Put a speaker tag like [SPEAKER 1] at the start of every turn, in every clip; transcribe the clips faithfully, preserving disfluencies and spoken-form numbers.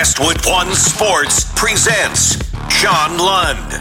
[SPEAKER 1] Westwood One Sports presents John Lund.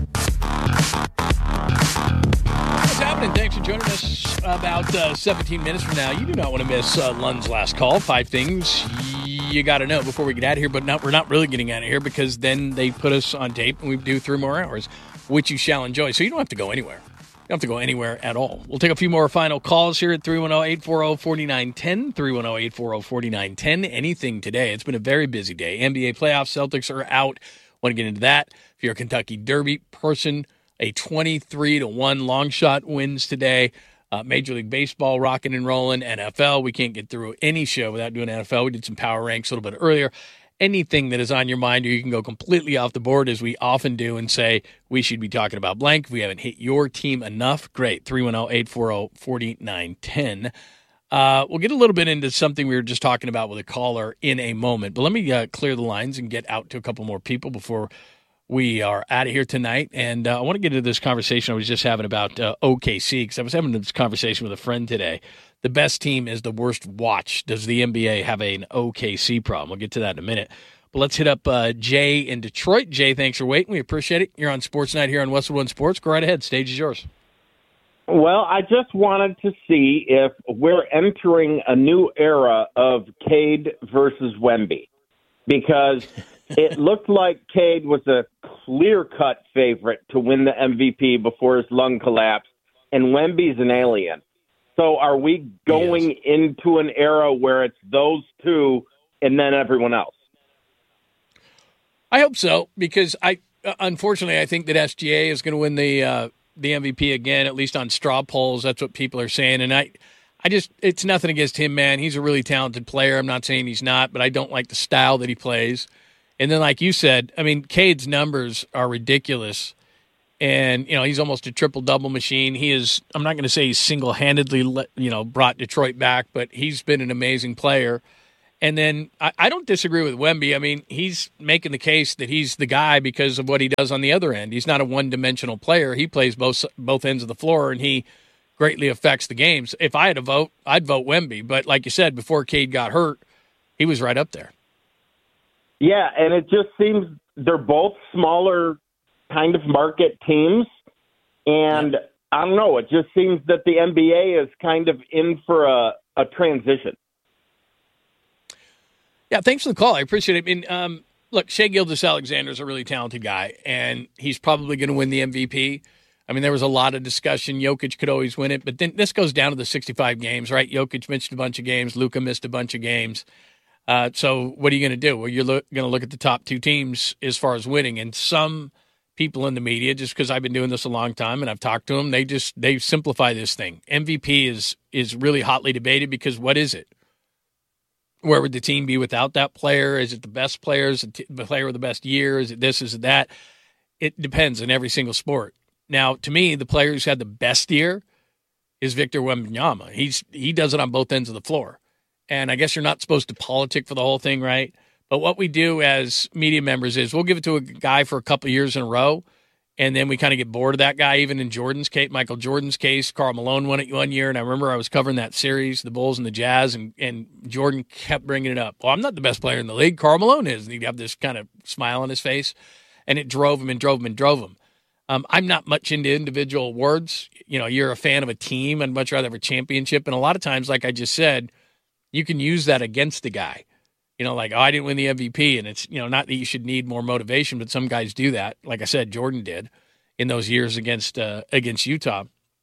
[SPEAKER 2] What's happening? Thanks for joining us. About uh, seventeen minutes from now, you do not want to miss uh, Lund's last call. Five things you got to know before we get out of here, but not, we're not really getting out of here because then they put us on tape and we do three more hours, which you shall enjoy. So you don't have to go anywhere. You don't have to go anywhere at all. We'll take a few more final calls here at three one zero, eight four zero, four nine one zero, three one zero, eight four zero, four nine one zero. Anything today. It's been a very busy day. N B A playoffs, Celtics are out. Want to get into that. If you're a Kentucky Derby person, a twenty-three to one long shot wins today. Uh, Major League Baseball rocking and rolling. N F L, we can't get through any show without doing N F L. We did some power ranks a little bit earlier. Anything that is on your mind, or you can go completely off the board, as we often do, and say, we should be talking about blank. If we haven't hit your team enough, great. three one zero, eight four zero, four nine one zero. Uh, we'll get a little bit into something we were just talking about with a caller in a moment. But let me uh, clear the lines and get out to a couple more people before we are out of here tonight. And uh, I want to get into this conversation I was just having about uh, O K C, because I was having this conversation with a friend today. The best team is the worst watch. Does the N B A have an O K C problem? We'll get to that in a minute. But let's hit up uh, Jay in Detroit. Jay, thanks for waiting. We appreciate it. You're on Sports Night here on Westwood One Sports. Go right ahead. Stage is yours.
[SPEAKER 3] Well, I just wanted to see if we're entering a new era of Cade versus Wemby, because it looked like Cade was a clear-cut favorite to win the M V P before his lung collapsed, and Wemby's an alien. So are we going into an era where it's those two and then everyone else?
[SPEAKER 2] I hope so, because I unfortunately I think that S G A is going to win the uh, the M V P again, at least on straw polls. That's what people are saying, and I, I just it's nothing against him, man. He's a really talented player. I'm not saying he's not, but I don't like the style that he plays. And then, like you said, I mean, Cade's numbers are ridiculous. And, you know, he's almost a triple-double machine. He is, I'm not going to say he's single-handedly, you know, brought Detroit back, but he's been an amazing player. And then I, I don't disagree with Wemby. I mean, he's making the case that he's the guy because of what he does on the other end. He's not a one-dimensional player. He plays both both ends of the floor, and he greatly affects the games. If I had to vote, I'd vote Wemby. But like you said, before Cade got hurt, he was right up there.
[SPEAKER 3] Yeah, and it just seems they're both smaller kind of market teams, and I don't know, it just seems that the N B A is kind of in for a, a transition.
[SPEAKER 2] Yeah, thanks for the call. I appreciate it. I mean, um, look, Shai Gilgeous-Alexander is a really talented guy, and he's probably going to win the M V P. I mean, there was a lot of discussion. Jokic could always win it, but then this goes down to the sixty-five games, right? Jokic missed a bunch of games. Luka missed a bunch of games. Uh, so what are you going to do? Well, you're lo- going to look at the top two teams as far as winning, and some people in the media, just because I've been doing this a long time and I've talked to them, they just they simplify this thing. M V P is is really hotly debated because what is it? Where would the team be without that player? Is it the best player? Is it the player with the best year? Is it this? Is it that? It depends in every single sport. Now, to me, the player who's had the best year is Victor Wembanyama. He's he does it on both ends of the floor. And I guess you're not supposed to politic for the whole thing, right? But what we do as media members is we'll give it to a guy for a couple of years in a row, and then we kind of get bored of that guy. Even in Jordan's case, Michael Jordan's case, Karl Malone won it one year, and I remember I was covering that series, the Bulls and the Jazz, and, and Jordan kept bringing it up. Well, I'm not the best player in the league. Karl Malone is. And he'd have this kind of smile on his face, and it drove him and drove him and drove him. Um, I'm not much into individual awards. You know, you're a fan of a team. I'd much rather have a championship. And a lot of times, like I just said, you can use that against the guy. You know, like, oh, I didn't win the M V P, and it's, you know, not that you should need more motivation, but some guys do that. Like I said, Jordan did in those years against uh, against Utah.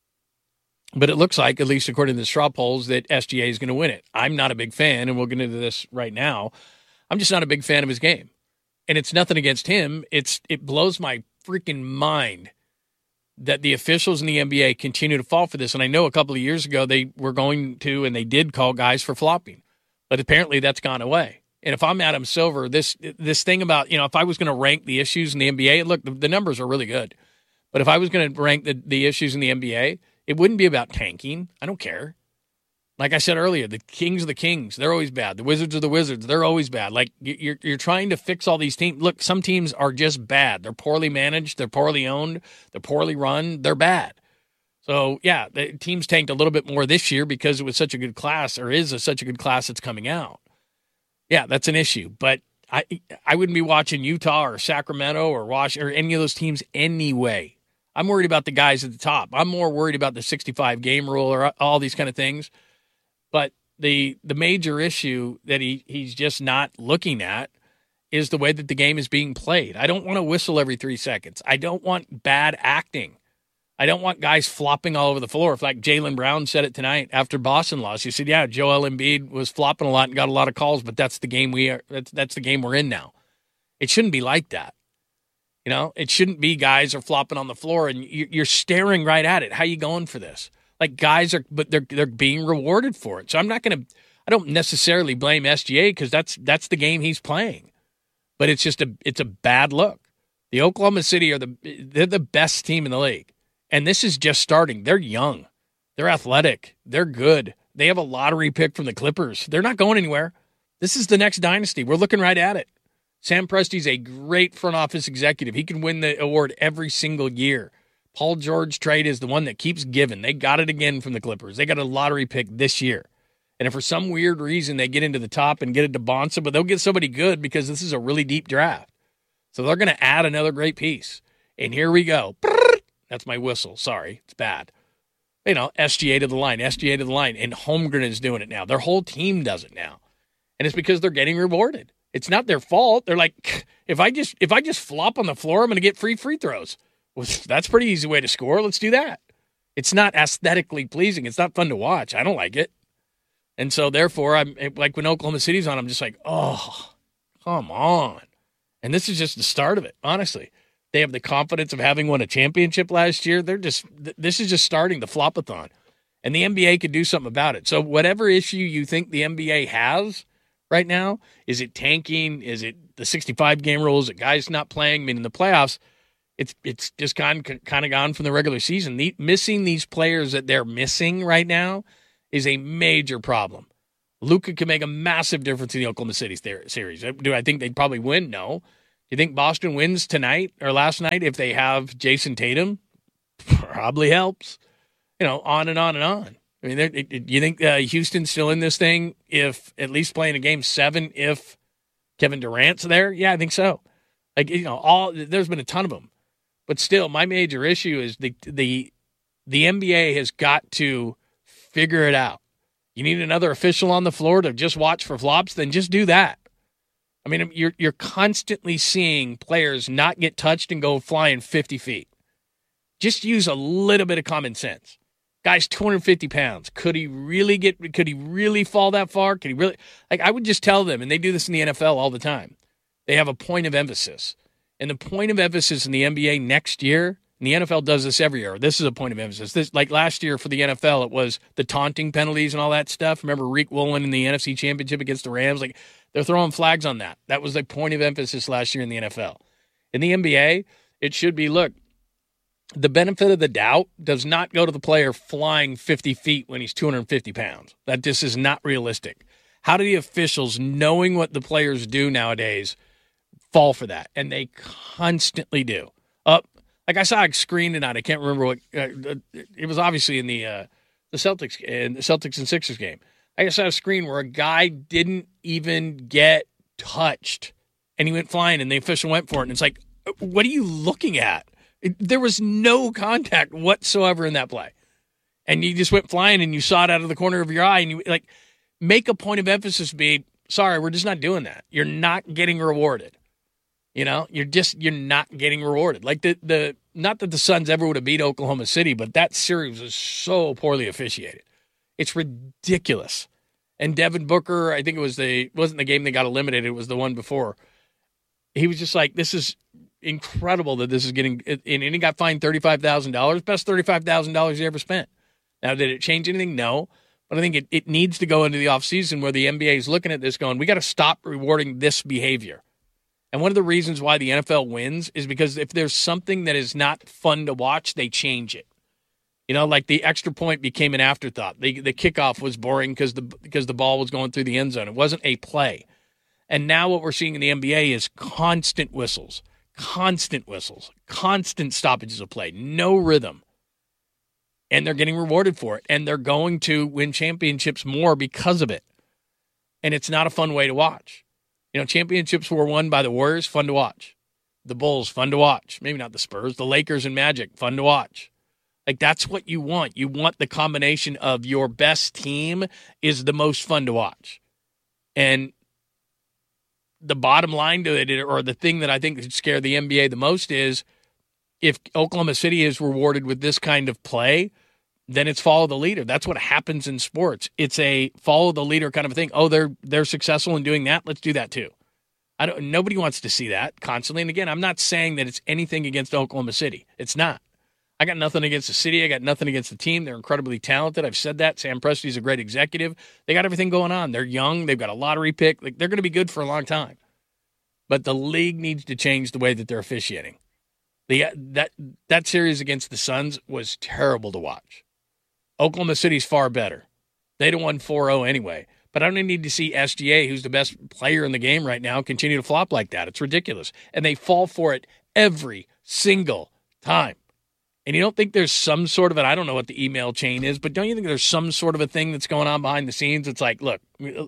[SPEAKER 2] But it looks like, at least according to the straw polls, that S G A is going to win it. I'm not a big fan, and we'll get into this right now. I'm just not a big fan of his game. And it's nothing against him. It's It blows my freaking mind that the officials in the N B A continue to fall for this. And I know a couple of years ago they were going to, and they did call guys for flopping. But apparently that's gone away. And if I'm Adam Silver, this this thing about, you know, if I was going to rank the issues in the N B A, look, the, the numbers are really good. But if I was going to rank the, the issues in the N B A, it wouldn't be about tanking. I don't care. Like I said earlier, the Kings are the Kings. They're always bad. The Wizards are the Wizards. They're always bad. Like, you're you're trying to fix all these teams. Look, some teams are just bad. They're poorly managed. They're poorly owned. They're poorly run. They're bad. So, yeah, the teams tanked a little bit more this year because it was such a good class, or is a, such a good class that's coming out. Yeah, that's an issue. But I I wouldn't be watching Utah or Sacramento or Washington or any of those teams anyway. I'm worried about the guys at the top. I'm more worried about the sixty-five game rule or all these kind of things. But the the major issue that he, he's just not looking at is the way that the game is being played. I don't want to whistle every three seconds. I don't want bad acting. I don't want guys flopping all over the floor. In fact, Jaylen Brown said it tonight after Boston lost. He said, yeah, Joel Embiid was flopping a lot and got a lot of calls, but that's the game we are, that's, that's the game we're in now. It shouldn't be like that. You know, it shouldn't be guys are flopping on the floor and you're staring right at it. How you going for this? Like guys are, but they're they're being rewarded for it. So I'm not going to, I don't necessarily blame S G A because that's that's the game he's playing. But it's just a it's a bad look. The Oklahoma City are the they're the best team in the league, and this is just starting. They're young, they're athletic, they're good. They have a lottery pick from the Clippers. They're not going anywhere. This is the next dynasty. We're looking right at it. Sam Presti's a great front office executive. He can win the award every single year. Paul George trade is the one that keeps giving. They got it again from the Clippers. They got a lottery pick this year. And if for some weird reason they get into the top and get it to Bonsa, but they'll get somebody good because this is a really deep draft. So they're going to add another great piece. And here we go. That's my whistle. Sorry, it's bad. You know, S G A to the line, S G A to the line. And Holmgren is doing it now. Their whole team does it now. And it's because they're getting rewarded. It's not their fault. They're like, if I just if I just flop on the floor, I'm going to get free free throws. Well, that's a pretty easy way to score. Let's do that. It's not aesthetically pleasing. It's not fun to watch. I don't like it. And so, therefore, I'm like when Oklahoma City's on, I'm just like, oh, come on. And this is just the start of it, honestly. They have the confidence of having won a championship last year. They're just this is just starting the flopathon. And the N B A could do something about it. So whatever issue you think the N B A has right now, is it tanking? Is it the sixty-five game rule? Is it guys not playing? I mean, in the playoffs, It's it's just gone kind of gone from the regular season. The, missing these players that they're missing right now is a major problem. Luka can make a massive difference in the Oklahoma City series. Do I think they'd probably win? No. Do you think Boston wins tonight or last night if they have Jason Tatum? Probably helps. You know, on and on and on. I mean, it, it, you think uh, Houston's still in this thing if at least playing a game seven if Kevin Durant's there? Yeah, I think so. Like, you know, all there's been a ton of them. But still, my major issue is the the the N B A has got to figure it out. You need another official on the floor to just watch for flops, then just do that. I mean, you're you're constantly seeing players not get touched and go flying fifty feet. Just use a little bit of common sense. Guy's two hundred fifty pounds. Could he really get? Could he really fall that far? Could he really? Like, I would just tell them, and they do this in the N F L all the time. They have a point of emphasis. And the point of emphasis in the N B A next year, and the N F L does this every year. This is a point of emphasis. This, like last year for the N F L, it was the taunting penalties and all that stuff. Remember Rick Woolen in the N F C Championship against the Rams? Like, they're throwing flags on that. That was the point of emphasis last year in the N F L. In the N B A, it should be, look, the benefit of the doubt does not go to the player flying fifty feet when he's two hundred fifty pounds. That just is not realistic. How do the officials, knowing what the players do nowadays, fall for that? And they constantly do. Up, uh, like I saw a screen tonight. I can't remember what uh, it was. Obviously in the uh, the Celtics and the Celtics and Sixers game. I saw a screen where a guy didn't even get touched, and he went flying, and the official went for it. And it's like, what are you looking at? It, there was no contact whatsoever in that play, and you just went flying, and you saw it out of the corner of your eye, and you like make a point of emphasis. Be sorry, we're just not doing that. You're not getting rewarded. You know, you're just you're not getting rewarded. Like the the not that the Suns ever would have beat Oklahoma City, but that series was so poorly officiated. It's ridiculous. And Devin Booker, I think it was the it wasn't the game that got eliminated, it was the one before. He was just like, this is incredible that this is getting and he got fined thirty-five thousand dollars, best thirty-five thousand dollars he ever spent. Now, did it change anything? No. But I think it, it needs to go into the offseason where the N B A is looking at this going, we got to stop rewarding this behavior. And one of the reasons why the N F L wins is because if there's something that is not fun to watch, they change it. You know, like the extra point became an afterthought. The the kickoff was boring because the because the ball was going through the end zone. It wasn't a play. And now what we're seeing in the N B A is constant whistles, constant whistles, constant stoppages of play, no rhythm. And they're getting rewarded for it. And they're going to win championships more because of it. And it's not a fun way to watch. You know, championships were won by the Warriors, fun to watch. The Bulls, fun to watch. Maybe not the Spurs. The Lakers and Magic, fun to watch. Like, that's what you want. You want the combination of your best team is the most fun to watch. And the bottom line to it, or the thing that I think would scare the N B A the most is if Oklahoma City is rewarded with this kind of play, then it's follow the leader. That's what happens in sports. It's a follow the leader kind of a thing. Oh, they're they're successful in doing that. Let's do that too. I don't. Nobody wants to see that constantly. And again, I'm not saying that it's anything against Oklahoma City. It's not. I got nothing against the city. I got nothing against the team. They're incredibly talented. I've said that. Sam Presti's a great executive. They got everything going on. They're young. They've got a lottery pick. Like, they're going to be good for a long time. But the league needs to change the way that they're officiating. The that that series against the Suns was terrible to watch. Oklahoma City's far better. They'd have won four oh anyway. But I don't need to see S G A, who's the best player in the game right now, continue to flop like that. It's ridiculous. And they fall for it every single time. And you don't think there's some sort of an, I don't know what the email chain is, but don't you think there's some sort of a thing that's going on behind the scenes? It's like, look,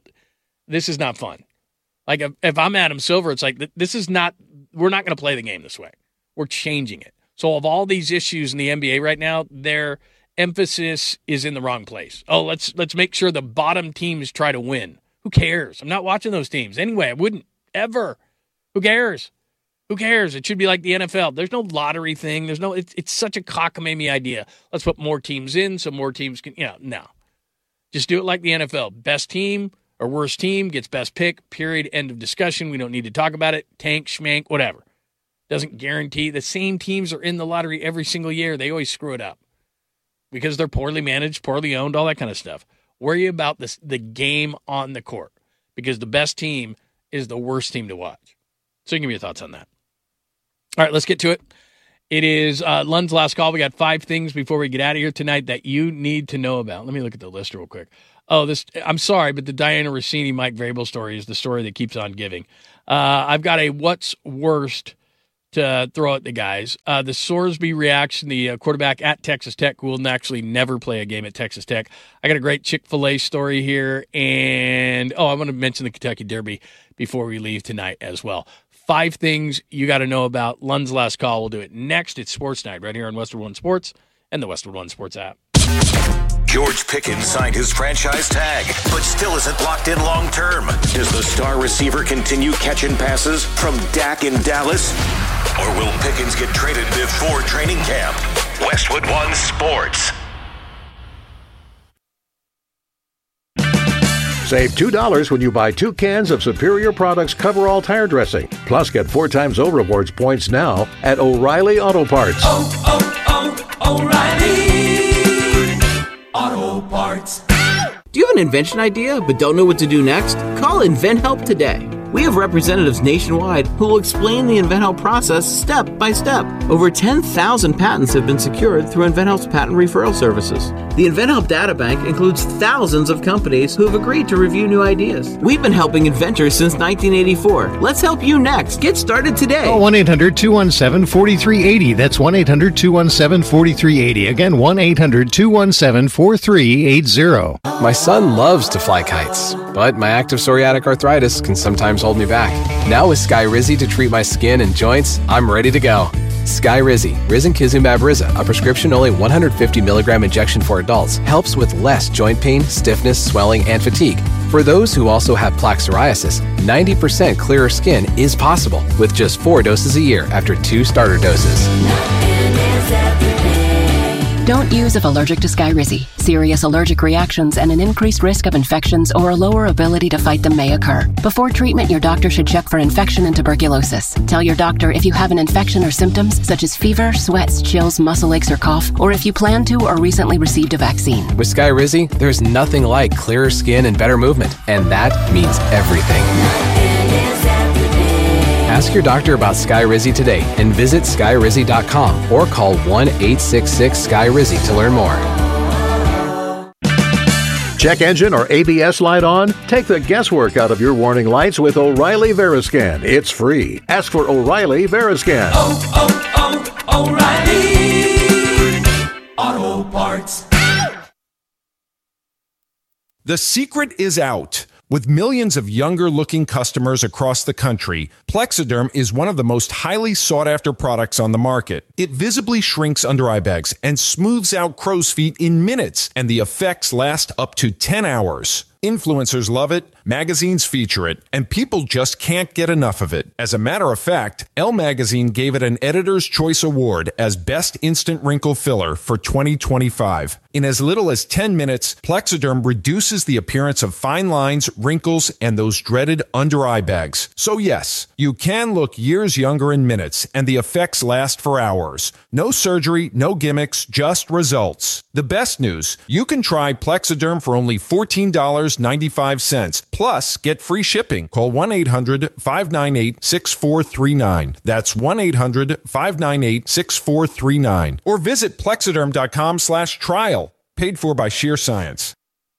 [SPEAKER 2] this is not fun. Like, if, if I'm Adam Silver, it's like, this is not, we're not going to play the game this way. We're changing it. So of all these issues in the N B A right now, their emphasis is in the wrong place. Oh, let's let's make sure the bottom teams try to win. Who cares? I'm not watching those teams. Anyway, I wouldn't ever. Who cares? Who cares? It should be like the N F L. There's no lottery thing. There's no, it's, it's such a cockamamie idea. Let's put more teams in so more teams can, you know, no. Just do it like the N F L. Best team or worst team gets best pick, period, end of discussion. We don't need to talk about it. Tank, schmank, whatever. Doesn't guarantee. The same teams are in the lottery every single year. They always screw it up because they're poorly managed, poorly owned, all that kind of stuff. Worry about this, the game on the court, because the best team is the worst team to watch. So give me your thoughts on that. All right, let's get to it. It is uh, Lund's last call. We got five things before we get out of here tonight that you need to know about. Let me look at the list real quick. Oh, this. I'm sorry, but the Diana Rossini, Mike Vrabel story is the story that keeps on giving. Uh, I've got a what's worst to throw at the guys. Uh, the Sorsby reaction, the uh, quarterback at Texas Tech, who will actually never play a game at Texas Tech. I got a great Chick-fil-A story here. And, oh, I want to mention the Kentucky Derby before we leave tonight as well. Five things you got to know about. Lund's last call. We'll do it next. It's Sports Night right here on Westwood One Sports and the Westwood One Sports app.
[SPEAKER 1] George Pickens signed his franchise tag, but still isn't locked in long term. Does the star receiver continue catching passes from Dak in Dallas? Or will Pickens get traded before training camp? Westwood One Sports.
[SPEAKER 4] Save two dollars when you buy two cans of Superior Products Coverall Tire Dressing. Plus, get four times O Rewards points now at O'Reilly Auto Parts.
[SPEAKER 5] Oh, oh, oh, O'Reilly Auto Parts.
[SPEAKER 6] Do you have an invention idea but don't know what to do next? Call InventHelp today. We have representatives nationwide who will explain the InventHelp process step by step. Over ten thousand patents have been secured through InventHelp's patent referral services. The InventHelp data bank includes thousands of companies who have agreed to review new ideas. We've been helping inventors since nineteen eighty-four. Let's help you next. Get started today.
[SPEAKER 7] Call one eight hundred two one seven four three eight zero. That's one eight hundred two one seven four three eight zero. Again, one eight hundred two one seven four three eight zero.
[SPEAKER 8] My son loves to fly kites, but my active psoriatic arthritis can sometimes hold me back. Now with Skyrizi to treat my skin and joints, I'm ready to go. Skyrizi, Risankizumab Riza, a prescription-only one hundred fifty milligram injection for adults, helps with less joint pain, stiffness, swelling, and fatigue. For those who also have plaque psoriasis, ninety percent clearer skin is possible with just four doses a year after two starter doses.
[SPEAKER 9] Don't use if allergic to Skyrizi. Serious allergic reactions and an increased risk of infections or a lower ability to fight them may occur. Before treatment, your doctor should check for infection and tuberculosis. Tell your doctor if you have an infection or symptoms such as fever, sweats, chills, muscle aches, or cough, or if you plan to or recently received a vaccine.
[SPEAKER 8] With Skyrizi, there's nothing like clearer skin and better movement, and that means everything. Ask your doctor about Skyrizi today and visit Skyrizi dot com or call one eight six six Sky Rizzi to learn more.
[SPEAKER 4] Check engine or A B S light on? Take the guesswork out of your warning lights with O'Reilly Veriscan. It's free. Ask for O'Reilly Veriscan.
[SPEAKER 5] Oh, oh, oh, O'Reilly Auto Parts.
[SPEAKER 10] The secret is out. With millions of younger-looking customers across the country, Plexiderm is one of the most highly sought-after products on the market. It visibly shrinks under-eye bags and smooths out crow's feet in minutes, and the effects last up to ten hours. Influencers love it, magazines feature it, and people just can't get enough of it. As a matter of fact, Elle Magazine gave it an Editor's Choice Award as Best Instant Wrinkle Filler for twenty twenty-five. In as little as ten minutes, Plexiderm reduces the appearance of fine lines, wrinkles, and those dreaded under-eye bags. So yes, you can look years younger in minutes, and the effects last for hours. No surgery, no gimmicks, just results. The best news, you can try Plexiderm for only fourteen dollars and ninety-five cents. Plus, get free shipping. Call one eight hundred five nine eight six four three nine. That's one eight hundred five nine eight six four three nine. Or visit plexiderm.com slash trial. Paid for by Sheer Science.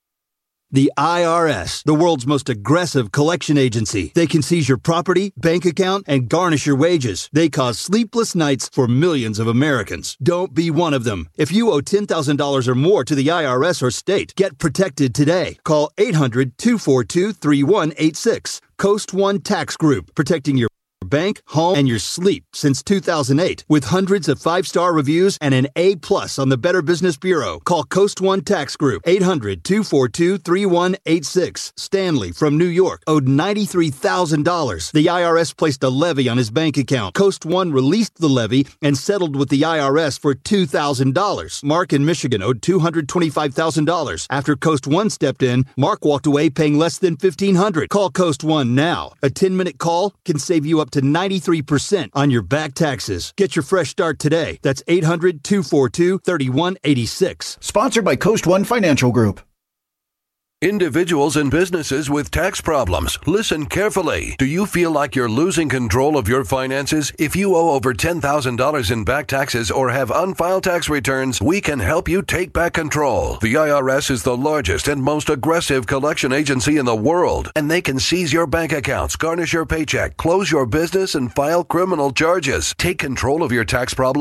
[SPEAKER 11] The I R S, the world's most aggressive collection agency. They can seize your property, bank account, and garnish your wages. They cause sleepless nights for millions of Americans. Don't be one of them. If you owe ten thousand dollars or more to the I R S or state, get protected today. Call eight hundred two four two three one eight six. Coast One Tax Group, protecting your bank, home, and your sleep since two thousand eight. With hundreds of five-star reviews and an A plus on the Better Business Bureau. Call Coast One Tax Group, eight hundred two four two three one eight six. Stanley from New York owed ninety-three thousand dollars. The I R S placed a levy on his bank account. Coast One released the levy and settled with the I R S for two thousand dollars. Mark in Michigan owed two hundred twenty-five thousand dollars. After Coast One stepped in, Mark walked away paying less than fifteen hundred dollars. Call Coast One now. A ten-minute call can save you up to ninety-three percent on your back taxes. Get your fresh start today. That's eight hundred two four two three one eight six.
[SPEAKER 12] Sponsored by Coast One Financial Group.
[SPEAKER 13] Individuals and businesses with tax problems, listen carefully. Do you feel like you're losing control of your finances? If you owe over ten thousand dollars in back taxes or have unfiled tax returns, we can help you take back control. The I R S is the largest and most aggressive collection agency in the world, and they can seize your bank accounts, garnish your paycheck, close your business, and file criminal charges. Take control of your tax problem